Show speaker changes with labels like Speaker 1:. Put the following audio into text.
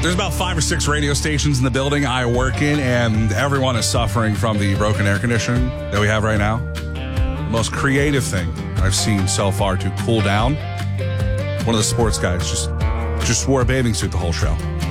Speaker 1: There's about 5 or 6 radio stations in the building I work in, and everyone is suffering from the broken air conditioning that we have right now. The most creative thing I've seen so far to cool down. One of the sports guys just wore a bathing suit the whole show.